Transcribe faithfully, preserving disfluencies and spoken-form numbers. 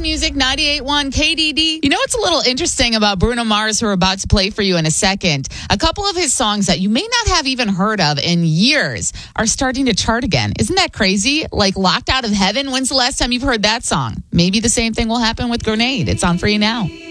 Music ninety-eight point one K D D. You know what's a little interesting about Bruno Mars, who we're about to play for you in a second? A couple of his songs that you may not have even heard of in years are starting to chart again. Isn't that crazy? Like Locked Out of Heaven. When's the last time you've heard that song? Maybe the same thing will happen with Grenade. It's on for you now.